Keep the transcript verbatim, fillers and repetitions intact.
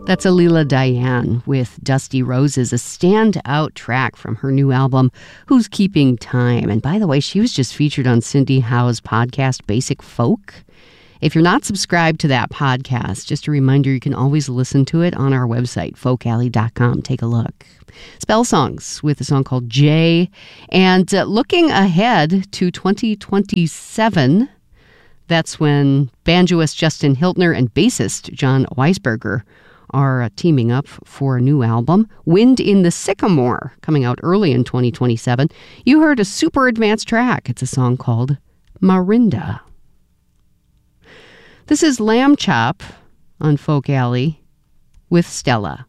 That's Alila Diane with Dusty Roses, a standout track from her new album, Who's Keeping Time? And by the way, she was just featured on Cindy Howe's podcast, Basic Folk. If you're not subscribed to that podcast, just a reminder, you can always listen to it on our website, folk alley dot com. Take a look. Spell Songs with a song called Jay. And uh, looking ahead to twenty twenty-seven, that's when banjoist Justin Hiltner and bassist John Weisberger are uh, teaming up for a new album, Wind in the Sycamore, coming out early in twenty twenty-seven. You heard a super advanced track. It's a song called Marinda. This is Lamb Chop on Folk Alley with Stella.